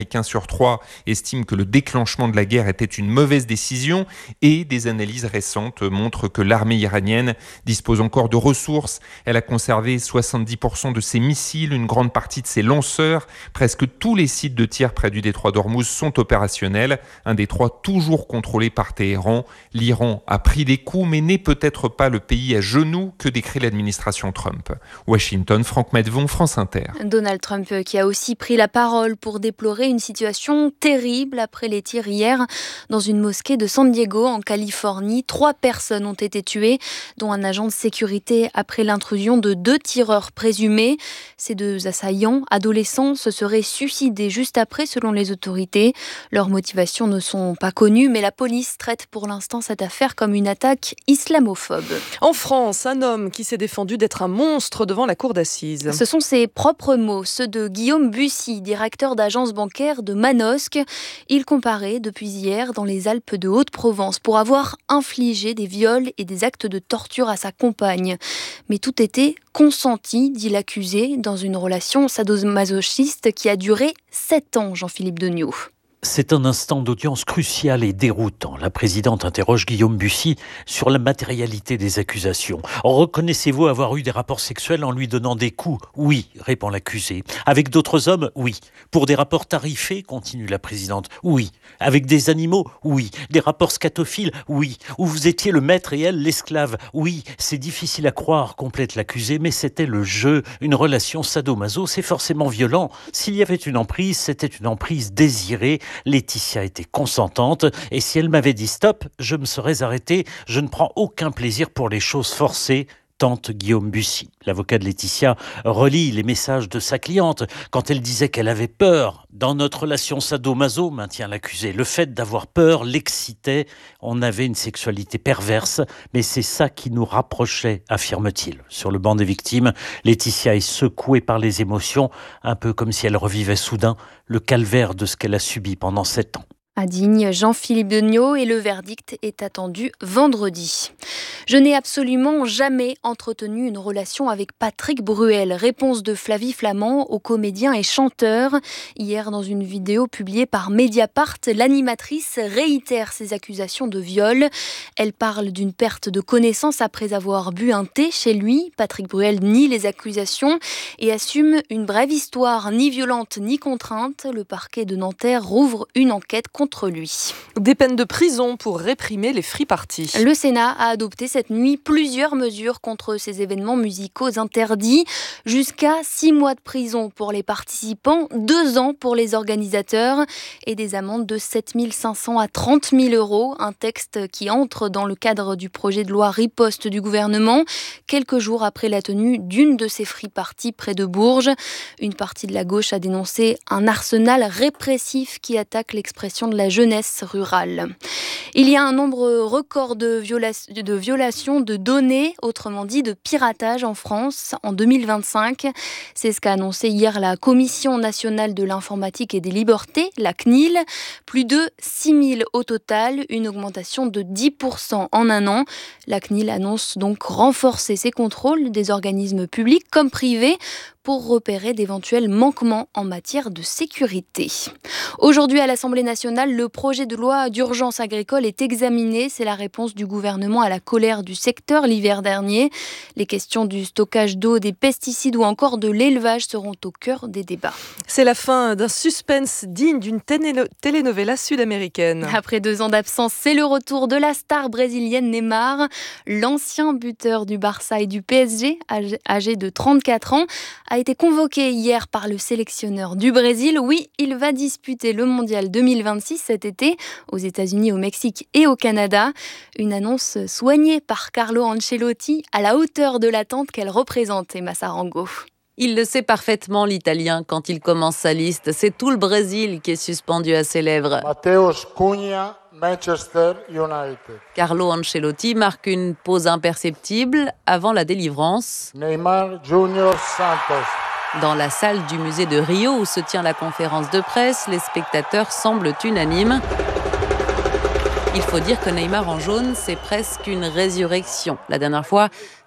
Américains sur 3 estiment que le déclenchement de la guerre était une mauvaise décision et des analyses récentes montrent que l'armée iranienne dispose encore de ressources. Elle a conservé 70% de ses missiles, une grande partie de ses lanceurs. Presque tous les sites de tir près du détroit d'Ormuz sont opérationnels. Un détroit toujours contrôlé par Téhéran. L'Iran a pris des coups mais n'est peut-être pas le pays à genoux que décrit l'administration Trump. Washington, Franck Medvon, France Inter. Donald Trump qui a aussi pris la parole pour déplorer une situation terrible après les tirs hier dans une mosquée de San Diego en Californie. 3 personnes ont été tuées, dont un agent de sécurité après l'intrusion de 2 tireurs présumés. Ces 2 assaillants adolescents se seraient suicidés juste après selon les autorités. Leurs motivations ne sont pas connues, mais la police traite pour l'instant cette affaire comme une attaque islamophobe. En France, un homme qui s'est défendu d'être un monstre devant la cour d'assises. Ce sont ses propres mots, ceux de Guillaume Bussy, directeur d'agence bancaire de Manosque. Il comparait depuis hier dans les Alpes de Haute-Provence pour avoir infligé des viols et des actes de torture à sa compagne. Mais tout était consenti, dit l'accusé, dans une relation sadomasochiste qui a duré 7 ans, Jean-Philippe Degnaud. C'est un instant d'audience crucial et déroutant. La présidente interroge Guillaume Bussy sur la matérialité des accusations. Reconnaissez-vous avoir eu des rapports sexuels en lui donnant des coups ? Oui, répond l'accusé. Avec d'autres hommes ? Oui. Pour des rapports tarifés ? Continue la présidente. Oui. Avec des animaux ? Oui. Des rapports scatophiles ? Oui. Où vous étiez le maître et elle l'esclave ? Oui. C'est difficile à croire, complète l'accusé, mais c'était le jeu. Une relation sadomaso, c'est forcément violent. S'il y avait une emprise, c'était une emprise désirée. Laetitia était consentante et si elle m'avait dit stop, je me serais arrêté. Je ne prends aucun plaisir pour les choses forcées, tente Guillaume Bussy. L'avocat de Laetitia relit les messages de sa cliente quand elle disait qu'elle avait peur. Dans notre relation sadomaso, maintient l'accusé, le fait d'avoir peur l'excitait. On avait une sexualité perverse, mais c'est ça qui nous rapprochait, affirme-t-il. Sur le banc des victimes, Laetitia est secouée par les émotions, un peu comme si elle revivait soudain le calvaire de ce qu'elle a subi pendant 7 ans. À Digne, Jean-Philippe Degnaud, et le verdict est attendu vendredi. Je n'ai absolument jamais entretenu une relation avec Patrick Bruel. Réponse de Flavie Flament au comédien et chanteur. Hier, dans une vidéo publiée par Mediapart, l'animatrice réitère ses accusations de viol. Elle parle d'une perte de connaissance après avoir bu un thé chez lui. Patrick Bruel nie les accusations et assume une brève histoire ni violente ni contrainte. Le parquet de Nanterre rouvre une enquête contre lui. Des peines de prison pour réprimer les free-parties. Le Sénat a adopté cette nuit plusieurs mesures contre ces événements musicaux interdits. Jusqu'à 6 mois de prison pour les participants, 2 ans pour les organisateurs et des amendes de 7 500 à 30 000 euros. Un texte qui entre dans le cadre du projet de loi riposte du gouvernement, quelques jours après la tenue d'une de ces free-parties près de Bourges. Une partie de la gauche a dénoncé un arsenal répressif qui attaque l'expression de la jeunesse rurale. Il y a un nombre record de violations de données, autrement dit de piratage en France en 2025. C'est ce qu'a annoncé hier la Commission nationale de l'informatique et des libertés, la CNIL. Plus de 6 000 au total, une augmentation de 10% en un an. La CNIL annonce donc renforcer ses contrôles des organismes publics comme privés pour repérer d'éventuels manquements en matière de sécurité. Aujourd'hui, à l'Assemblée nationale, le projet de loi d'urgence agricole est examiné. C'est la réponse du gouvernement à la colère du secteur l'hiver dernier. Les questions du stockage d'eau, des pesticides ou encore de l'élevage seront au cœur des débats. C'est la fin d'un suspense digne d'une telenovela sud-américaine. Après 2 ans d'absence, c'est le retour de la star brésilienne Neymar. L'ancien buteur du Barça et du PSG, âgé de 34 ans, a été convoqué hier par le sélectionneur du Brésil. Oui, il va disputer le Mondial 2026 cet été aux États-Unis, au Mexique et au Canada. Une annonce soignée par Carlo Ancelotti à la hauteur de l'attente qu'elle représente, Emma Sarango. Il le sait parfaitement, l'Italien, quand il commence sa liste. C'est tout le Brésil qui est suspendu à ses lèvres. Matheus Cunha, Manchester United. Carlo Ancelotti marque une pause imperceptible avant la délivrance. Neymar Junior Santos. Dans la salle du musée de Rio où se tient la conférence de presse, les spectateurs semblent unanimes. Il faut dire que Neymar en jaune, c'est presque une résurrection. La dernière fois,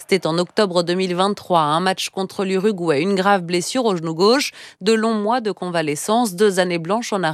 C'était en octobre 2023, un match contre l'Uruguay, une grave blessure au genou gauche, de longs mois de convalescence, 2 années blanches en arrière.